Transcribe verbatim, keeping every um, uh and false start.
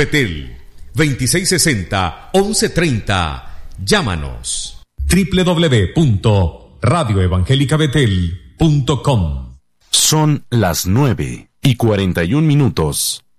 Betel, veintiséis sesenta, once treinta. Llámanos. doble u doble u doble u punto radio evangélica betel punto com. Son las nueve y cuarenta y un minutos.